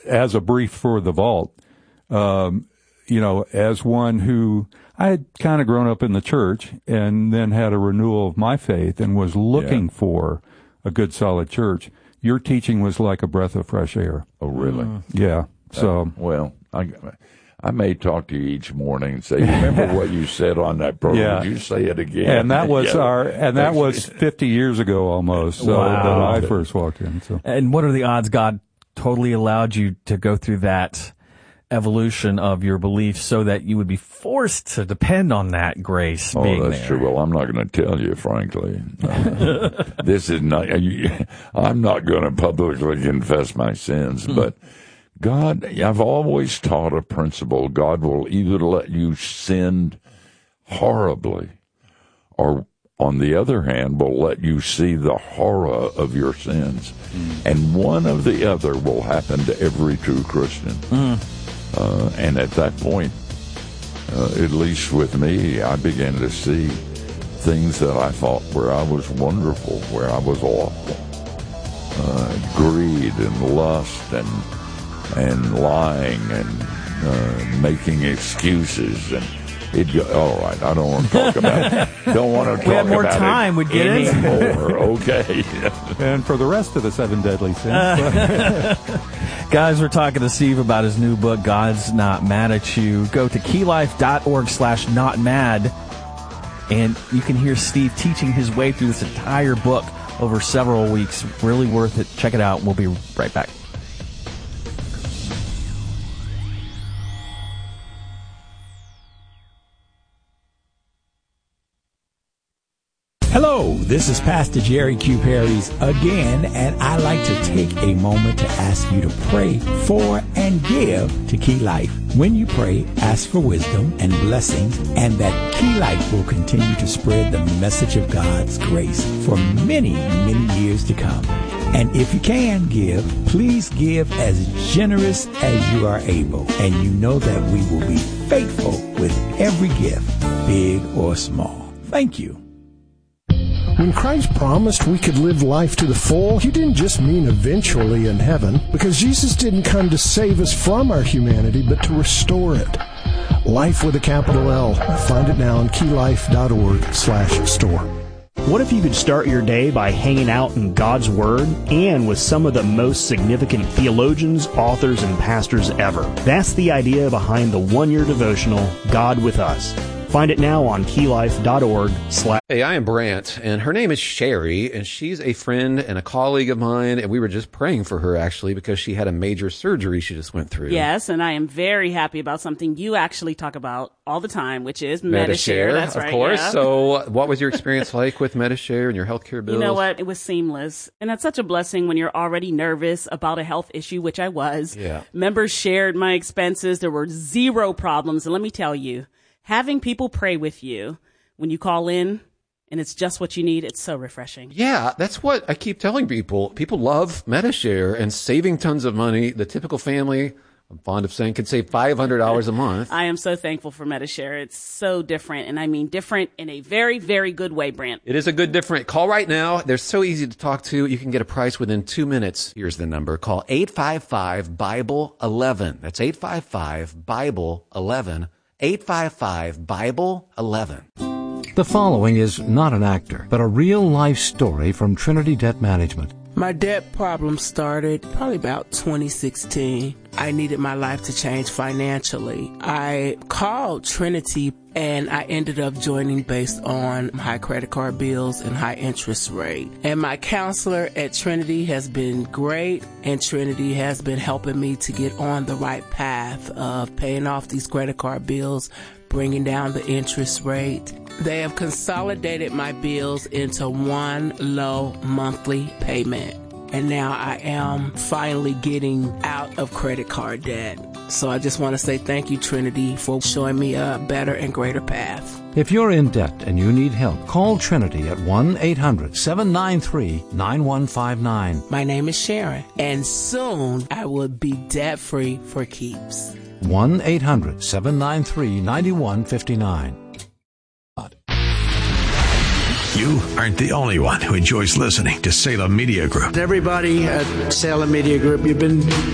as a brief for the vault, as one who I had kind of grown up in the church and then had a renewal of my faith and was looking for a good, solid church, your teaching was like a breath of fresh air. Oh, really? Yeah. So, I may talk to you each morning and say, remember what you said on that program? Would you say it again? And that was that was 50 years ago almost, that I first walked in. So. And what are the odds God totally allowed you to go through that evolution of your beliefs so that you would be forced to depend on that grace being there? Oh, that's true. Well, I'm not going to tell you, frankly. This is not, I'm not going to publicly confess my sins, but God, I've always taught a principle. God will either let you sin horribly or, on the other hand, will let you see the horror of your sins. And one of the other will happen to every true Christian. And at that point, at least with me, I began to see things that I thought where I was wonderful, where I was awful. Greed and lust and lying and making excuses and all right, I don't want to talk about it. Don't want to talk about it. We had more time, we'd get into more. Okay. And for the rest of the 7 deadly sins. Guys, we're talking to Steve about his new book, God's Not Mad at You. Go to keylife.org/notmad, and you can hear Steve teaching his way through this entire book over several weeks. Really worth it. Check it out. We'll be right back. Hello, this is Pastor Jerry Q. Perry's again, and I like to take a moment to ask you to pray for and give to Key Life. When you pray, ask for wisdom and blessings, and that Key Life will continue to spread the message of God's grace for many, many years to come. And if you can give, please give as generous as you are able, and you know that we will be faithful with every gift, big or small. Thank you. When Christ promised we could live life to the full, he didn't just mean eventually in heaven, because Jesus didn't come to save us from our humanity, but to restore it. Life with a capital L. Find it now on keylife.org/store. What if you could start your day by hanging out in God's Word and with some of the most significant theologians, authors, and pastors ever? That's the idea behind the one-year devotional, God with Us. Find it now on keylife.org/. Hey, I am Brant, and her name is Sherry, and she's a friend and a colleague of mine, and we were just praying for her, actually, because she had a major surgery she just went through. Yes, and I am very happy about something you actually talk about all the time, which is Medi-Share. That's right, of course. Yeah. So what was your experience like with Medi-Share and your healthcare bills? You know what? It was seamless. And that's such a blessing when you're already nervous about a health issue, which I was. Yeah. Members shared my expenses. There were zero problems. And let me tell you, having people pray with you when you call in and it's just what you need, it's so refreshing. Yeah, that's what I keep telling people. People love Medi-Share and saving tons of money. The typical family, I'm fond of saying, could save $500 a month. I am so thankful for Medi-Share. It's so different, and I mean different in a very, very good way, Brant. It is a good different. Call right now. They're so easy to talk to. You can get a price within 2 minutes. Here's the number. Call 855-BIBLE-11. That's 855-BIBLE-11. 855-BIBLE-11. The following is not an actor, but a real-life story from Trinity Debt Management. My debt problem started probably about 2016. I needed my life to change financially. I called Trinity and I ended up joining based on high credit card bills and high interest rate. And my counselor at Trinity has been great, and Trinity has been helping me to get on the right path of paying off these credit card bills, bringing down the interest rate. They have consolidated my bills into one low monthly payment. And now I am finally getting out of credit card debt. So I just want to say thank you, Trinity, for showing me a better and greater path. If you're in debt and you need help, call Trinity at 1-800-793-9159. My name is Sharon, and soon I will be debt-free for keeps. 1-800-793-9159. You aren't the only one who enjoys listening to Salem Media Group. Everybody at Salem Media Group, you've been